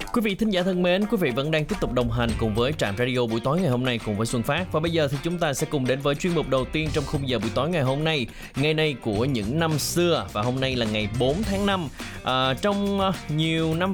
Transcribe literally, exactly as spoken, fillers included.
Quý vị thính giả thân mến, quý vị vẫn đang tiếp tục đồng hành cùng với Trạm Radio buổi tối ngày hôm nay cùng với Xuân Phát. Và bây giờ thì chúng ta sẽ cùng đến với chuyên mục đầu tiên trong khung giờ buổi tối ngày hôm nay, ngày nay của những năm xưa. Và hôm nay là ngày bốn tháng năm. À, trong uh, nhiều năm